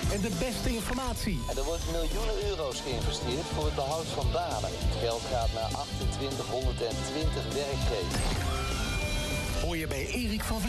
en de beste informatie. En er wordt miljoenen euro's geïnvesteerd voor het behoud van banen. Het geld gaat naar 2820 werkgevers. Hoor je bij Erik van